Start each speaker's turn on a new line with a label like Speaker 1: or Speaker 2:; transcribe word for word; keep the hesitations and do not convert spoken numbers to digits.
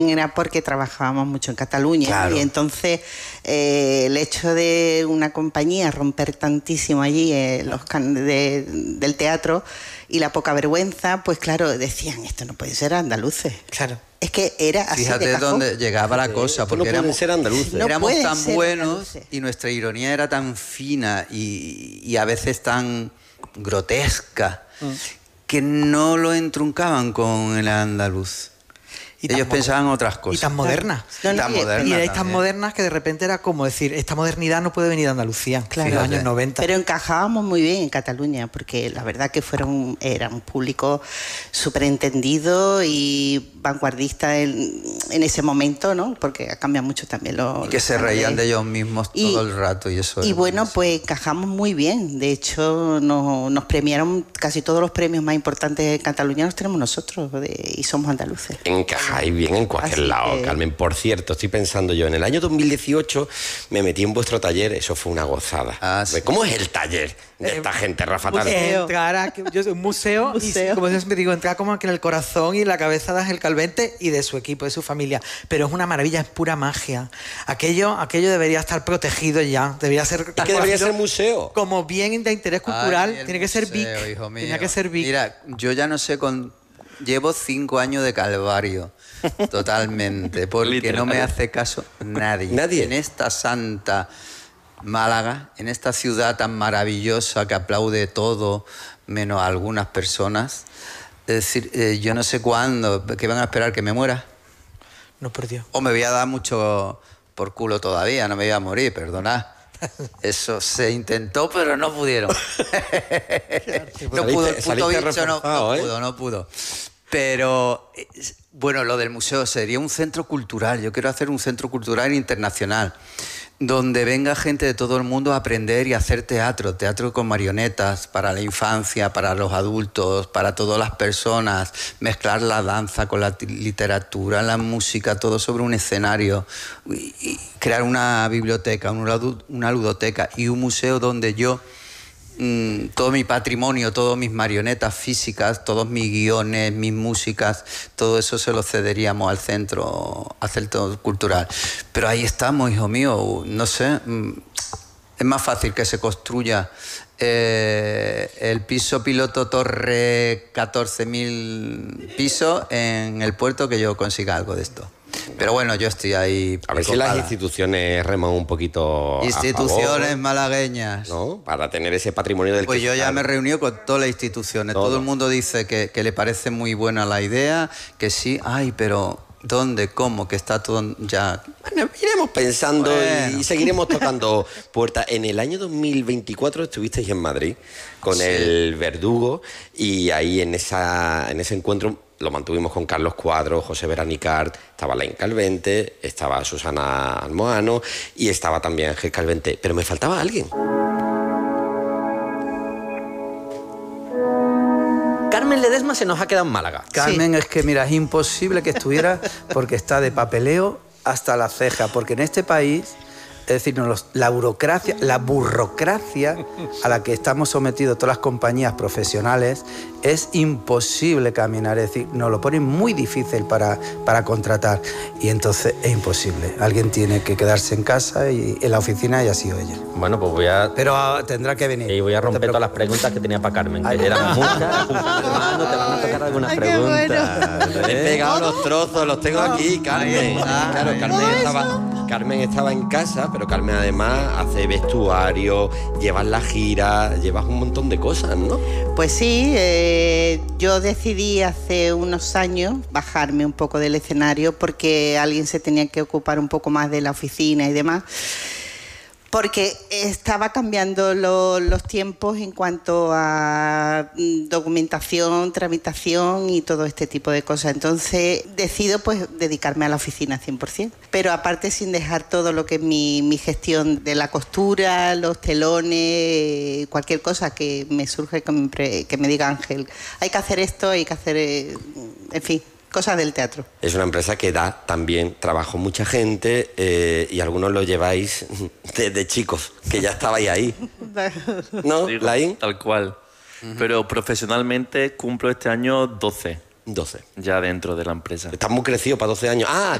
Speaker 1: Era porque trabajábamos mucho en Cataluña,
Speaker 2: claro.
Speaker 1: Y entonces eh, el hecho de una compañía romper tantísimo allí eh, los can de, del teatro y la poca vergüenza, pues claro, decían, esto no puede ser andaluces.
Speaker 3: Claro.
Speaker 1: Es que era así.
Speaker 2: Fíjate
Speaker 1: de
Speaker 2: dónde llegaba la cosa, porque
Speaker 4: no
Speaker 2: éramos,
Speaker 4: ser andaluces.
Speaker 1: No
Speaker 2: éramos tan
Speaker 1: ser
Speaker 2: buenos
Speaker 1: andaluces.
Speaker 2: Y nuestra ironía era tan fina y, y a veces tan grotesca mm. que no lo entruncaban con el andaluz. Y ellos pensaban otras cosas.
Speaker 3: Y tan modernas.
Speaker 1: No, no,
Speaker 2: tan
Speaker 1: y,
Speaker 2: modernas
Speaker 3: y erais tan
Speaker 2: también.
Speaker 3: modernas que de repente era como decir, esta modernidad no puede venir de Andalucía,
Speaker 1: Claro.
Speaker 3: en los años noventa.
Speaker 1: Pero encajábamos muy bien en Cataluña, porque la verdad que fueron, era un público súper entendido y vanguardista en, en ese momento, ¿no? Porque ha cambiado mucho también los...
Speaker 2: Y que se reían de ellos mismos
Speaker 1: y,
Speaker 2: todo el rato. Y eso
Speaker 1: y
Speaker 2: es
Speaker 1: bueno,
Speaker 2: buenísimo.
Speaker 1: pues encajamos muy bien. De hecho, nos, nos premiaron casi todos los premios más importantes en Cataluña, los tenemos nosotros, de, y somos andaluces.
Speaker 4: Encajáis bien en cualquier
Speaker 1: Así
Speaker 4: lado,
Speaker 1: que...
Speaker 4: Carmen. Por cierto, estoy pensando yo, en el año dos mil dieciocho me metí en vuestro taller, eso fue una gozada.
Speaker 2: Ah, sí.
Speaker 4: ¿Cómo es el taller de esta gente, Rafa Tal?
Speaker 1: museo.
Speaker 3: Entrar a yo, un museo,
Speaker 1: museo.
Speaker 3: Y como yo siempre digo, entrar como que en el corazón y en la cabeza de Ángel Calvente y de su equipo, de su familia. Pero es una maravilla, es pura magia. Aquello, aquello debería estar protegido ya, debería ser...
Speaker 4: Es que debería ser museo.
Speaker 3: Como bien de interés cultural,
Speaker 2: Ay,
Speaker 3: tiene que ser
Speaker 2: museo,
Speaker 3: V I C.
Speaker 2: hijo mío.
Speaker 3: Tenía que ser V I C.
Speaker 2: Mira, yo ya no sé, con llevo cinco años de calvario. Totalmente, porque no me hace caso nadie.
Speaker 4: Nadie.
Speaker 2: En esta santa Málaga, en esta ciudad tan maravillosa que aplaude todo, menos a algunas personas. Es decir, eh, yo no sé cuándo, que van a esperar que me muera.
Speaker 3: No perdió.
Speaker 2: O me voy a dar mucho por culo todavía, no me voy a morir, perdonad. Eso se intentó, pero no pudieron. No pudo, el puto bicho no, no pudo, no pudo. Pero, bueno, lo del museo sería un centro cultural. Yo quiero hacer un centro cultural internacional donde venga gente de todo el mundo a aprender y a hacer teatro. Teatro con marionetas para la infancia, para los adultos, para todas las personas. Mezclar la danza con la literatura, la música, todo sobre un escenario. Y, y crear una biblioteca, una, una ludoteca y un museo donde yo... todo mi patrimonio, todas mis marionetas físicas, todos mis guiones, mis músicas, todo eso se lo cederíamos al centro, al centro cultural. Pero ahí estamos, hijo mío, no sé, es más fácil que se construya eh, el piso piloto Torre catorce mil pisos en el puerto que yo consiga algo de esto. Pero bueno, yo estoy ahí.
Speaker 4: A ver si las instituciones reman un poquito.
Speaker 2: Instituciones
Speaker 4: a favor,
Speaker 2: malagueñas.
Speaker 4: ¿no? Para tener ese patrimonio del
Speaker 2: Pues
Speaker 4: que
Speaker 2: yo ya
Speaker 4: habla.
Speaker 2: me he reunido con todas las instituciones.
Speaker 4: Todo.
Speaker 2: Todo el mundo dice que, que le parece muy buena la idea, que sí. Ay, pero ¿dónde? ¿Cómo? Que está todo ya...
Speaker 4: Bueno, iremos pensando
Speaker 2: Bueno.
Speaker 4: y seguiremos tocando puertas. En el año dos mil veinticuatro estuvisteis en Madrid con
Speaker 2: Sí.
Speaker 4: el Verdugo y ahí en, esa, en ese encuentro lo mantuvimos con Carlos Cuadro, José Veranicart, estaba Laín Calvente, estaba Susana Almohano y estaba también Ángel Calvente. Pero me faltaba alguien. Carmen Ledesma se nos ha quedado en Málaga.
Speaker 5: Carmen, sí. Es que mira, es imposible que estuviera porque está de papeleo hasta la ceja, porque en este país, es decir, no, los, la burocracia, la burocracia a la que estamos sometidos todas las compañías profesionales, es imposible caminar, es decir, nos lo ponen muy difícil para, para contratar y entonces es imposible. Alguien tiene que quedarse en casa y en la oficina y ha sido ella.
Speaker 6: Bueno, pues voy a...
Speaker 5: Pero uh, tendrá que venir.
Speaker 6: Y voy a romper
Speaker 5: no
Speaker 6: todas las preguntas que tenía para Carmen, que
Speaker 5: Ay,
Speaker 6: eran muchas. Hermano, te van a tocar algunas
Speaker 1: Ay, qué
Speaker 6: preguntas.
Speaker 1: bueno.
Speaker 4: He pegado los trozos, los tengo aquí, Carmen. Claro, Carmen estaba, Carmen estaba en casa, pero Carmen además hace vestuario, llevas la gira, llevas un montón de cosas, ¿no?
Speaker 1: Pues sí, eh, yo decidí hace unos años bajarme un poco del escenario porque alguien se tenía que ocupar un poco más de la oficina y demás. Porque estaba cambiando lo, los tiempos en cuanto a documentación, tramitación y todo este tipo de cosas. Entonces decido pues dedicarme a la oficina cien por ciento. Pero aparte sin dejar todo lo que es mi, mi gestión de la costura, los telones, cualquier cosa que me surge, que me, que me diga Ángel, hay que hacer esto, hay que hacer, en fin. Cosas del teatro.
Speaker 4: Es una empresa que da también trabajo a mucha gente eh, y algunos lo lleváis desde chicos, que ya estabais ahí. ¿No,
Speaker 7: Digo,
Speaker 4: Laín?
Speaker 7: tal cual. Uh-huh. Pero profesionalmente cumplo este año doce.
Speaker 4: doce.
Speaker 7: Ya dentro de la empresa.
Speaker 4: Estás muy crecido para doce años. Ah,